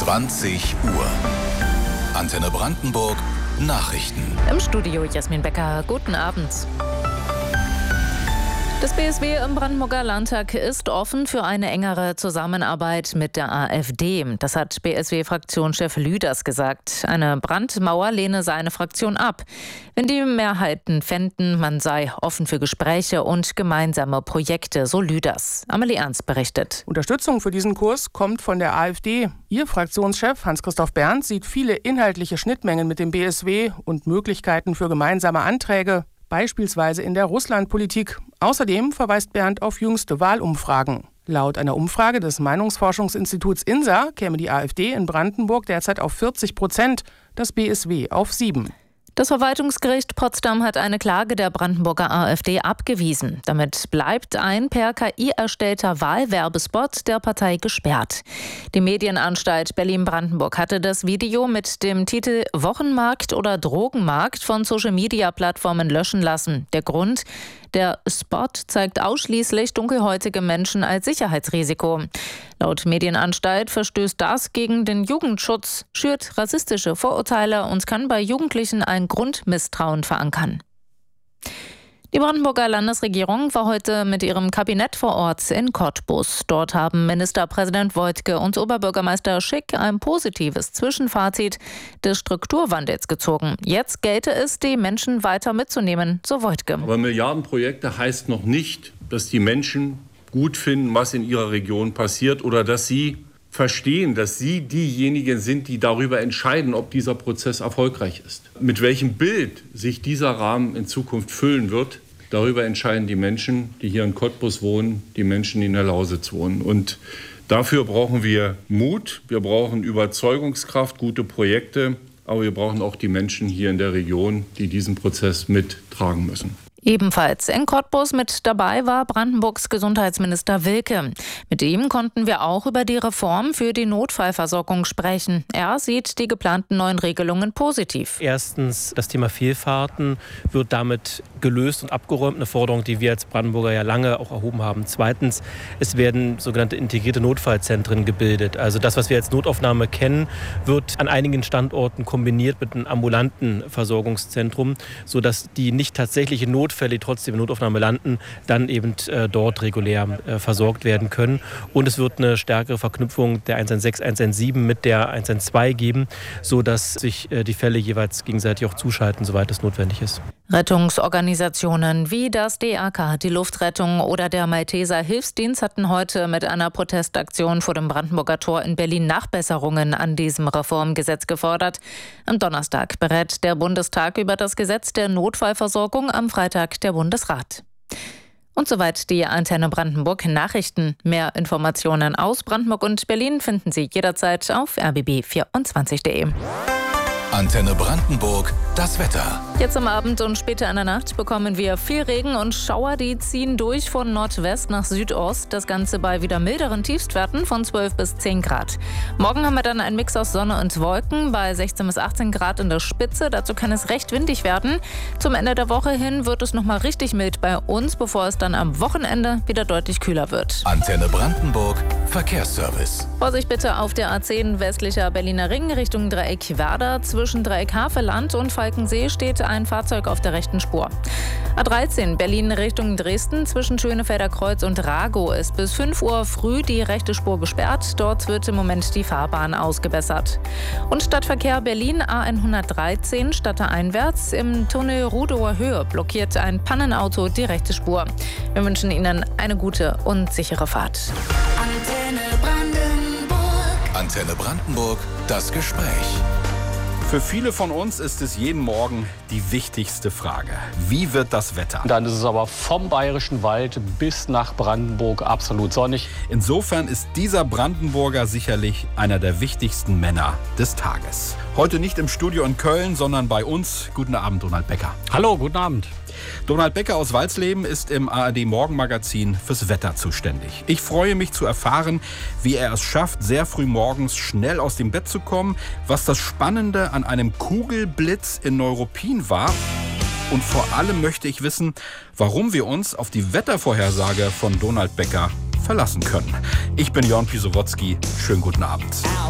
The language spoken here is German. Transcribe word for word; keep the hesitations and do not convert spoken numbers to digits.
zwanzig Uhr. Antenne Brandenburg Nachrichten. Im Studio Jasmin Becker. Guten Abend. Das B S W im Brandenburger Landtag ist offen für eine engere Zusammenarbeit mit der AfD. Das hat B S W-Fraktionschef Lüders gesagt. Eine Brandmauer lehne seine Fraktion ab. Wenn die Mehrheiten fänden, man sei offen für Gespräche und gemeinsame Projekte, so Lüders. Amelie Ernst berichtet. Unterstützung für diesen Kurs kommt von der AfD. Ihr Fraktionschef Hans-Christoph Berndt sieht viele inhaltliche Schnittmengen mit dem B S W und Möglichkeiten für gemeinsame Anträge, beispielsweise in der Russlandpolitik. Außerdem verweist Berndt auf jüngste Wahlumfragen. Laut einer Umfrage des Meinungsforschungsinstituts INSA käme die AfD in Brandenburg derzeit auf vierzig Prozent, das B S W auf sieben. Das Verwaltungsgericht Potsdam hat eine Klage der Brandenburger AfD abgewiesen. Damit bleibt ein per K I erstellter Wahlwerbespot der Partei gesperrt. Die Medienanstalt Berlin-Brandenburg hatte das Video mit dem Titel Wochenmarkt oder Drogenmarkt von Social-Media-Plattformen löschen lassen. Der Grund? Der Spot zeigt ausschließlich dunkelhäutige Menschen als Sicherheitsrisiko. Laut Medienanstalt verstößt das gegen den Jugendschutz, schürt rassistische Vorurteile und kann bei Jugendlichen ein Grundmisstrauen verankern. Die Brandenburger Landesregierung war heute mit ihrem Kabinett vor Ort in Cottbus. Dort haben Ministerpräsident Woidke und Oberbürgermeister Schick ein positives Zwischenfazit des Strukturwandels gezogen. Jetzt gelte es, die Menschen weiter mitzunehmen, so Woidke. Aber Milliardenprojekte heißt noch nicht, dass die Menschen gut finden, was in ihrer Region passiert oder dass sie verstehen, dass sie diejenigen sind, die darüber entscheiden, ob dieser Prozess erfolgreich ist. Mit welchem Bild sich dieser Rahmen in Zukunft füllen wird, darüber entscheiden die Menschen, die hier in Cottbus wohnen, die Menschen, die in der Lausitz wohnen. Und dafür brauchen wir Mut, wir brauchen Überzeugungskraft, gute Projekte, aber wir brauchen auch die Menschen hier in der Region, die diesen Prozess mittragen müssen. Ebenfalls in Cottbus mit dabei war Brandenburgs Gesundheitsminister Wilke. Mit ihm konnten wir auch über die Reform für die Notfallversorgung sprechen. Er sieht die geplanten neuen Regelungen positiv. Erstens, das Thema Fehlfahrten wird damit gelöst und abgeräumt, eine Forderung, die wir als Brandenburger ja lange auch erhoben haben. Zweitens, es werden sogenannte integrierte Notfallzentren gebildet. Also das, was wir als Notaufnahme kennen, wird an einigen Standorten kombiniert mit einem ambulanten Versorgungszentrum, sodass die nicht tatsächliche Notfälle, die trotzdem in Notaufnahme landen, dann eben äh, dort regulär äh, versorgt werden können. Und es wird eine stärkere Verknüpfung der eins eins sechs, eins eins sieben mit der eins eins zwei geben, sodass sich äh, die Fälle jeweils gegenseitig auch zuschalten, soweit es notwendig ist. Rettungsorganisationen wie das D A K, die Luftrettung oder der Malteser Hilfsdienst hatten heute mit einer Protestaktion vor dem Brandenburger Tor in Berlin Nachbesserungen an diesem Reformgesetz gefordert. Am Donnerstag berät der Bundestag über das Gesetz der Notfallversorgung, am Freitag der Bundesrat. Und soweit die Antenne Brandenburg Nachrichten. Mehr Informationen aus Brandenburg und Berlin finden Sie jederzeit auf r b b vierundzwanzig punkt d e. Antenne Brandenburg, das Wetter. Jetzt am Abend und später in der Nacht bekommen wir viel Regen und Schauer, die ziehen durch von Nordwest nach Südost. Das Ganze bei wieder milderen Tiefstwerten von zwölf bis zehn Grad. Morgen haben wir dann einen Mix aus Sonne und Wolken bei sechzehn bis achtzehn Grad in der Spitze. Dazu kann es recht windig werden. Zum Ende der Woche hin wird es nochmal richtig mild bei uns, bevor es dann am Wochenende wieder deutlich kühler wird. Antenne Brandenburg, Verkehrsservice. Vorsicht bitte auf der A zehn westlicher Berliner Ring Richtung Dreieck Werder. Zwischen Dreieck Havelland und Falkensee steht ein Fahrzeug auf der rechten Spur. A dreizehn Berlin Richtung Dresden zwischen Schönefelder Kreuz und Ragow ist bis fünf Uhr früh die rechte Spur gesperrt. Dort wird im Moment die Fahrbahn ausgebessert. Und Stadtverkehr Berlin A hundertdreizehn stadteinwärts im Tunnel Rudower Höhe blockiert ein Pannenauto die rechte Spur. Wir wünschen Ihnen eine gute und sichere Fahrt. Antenne Brandenburg. Antenne Brandenburg, das Gespräch. Für viele von uns ist es jeden Morgen die wichtigste Frage. Wie wird das Wetter? Dann ist es aber vom Bayerischen Wald bis nach Brandenburg absolut sonnig. Insofern ist dieser Brandenburger sicherlich einer der wichtigsten Männer des Tages. Heute nicht im Studio in Köln, sondern bei uns. Guten Abend, Donald Becker. Hallo, guten Abend. Donald Becker aus Walsleben ist im A R D Morgenmagazin fürs Wetter zuständig. Ich freue mich zu erfahren, wie er es schafft, sehr früh morgens schnell aus dem Bett zu kommen, was das Spannende an einem Kugelblitz in Neuruppin war. Und vor allem möchte ich wissen, warum wir uns auf die Wettervorhersage von Donald Becker verlassen können. Ich bin Jörn Pisowotzki. Schönen guten Abend.